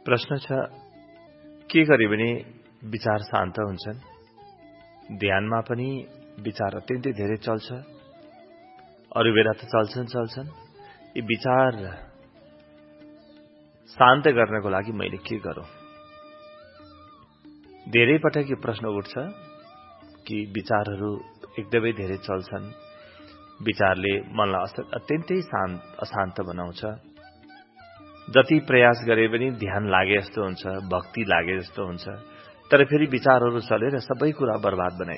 प्रश्न छ, के गरे भने विचार शान्त हुन्छन्? ध्यानमा पनि विचार अत्यन्तै धेरै चल्छ। अरू बेला त चल्छन्। यी विचार शान्त गर्नको लागि मैले के गरौं? धेरै पटक यो प्रश्न उठ्छ कि विचारहरू एकदमै धेरै चल्छन्। विचारले मनलाई अत्यन्तै अशान्त बनाउँछ। जति प्रयास गरे पनि ध्यान लागे जस्तो हुन्छ, भक्ति लागे जस्तो हुन्छ, तर फेरि विचारहरू चलेर सबै कुरा बर्बाद बनाइदिन्छ।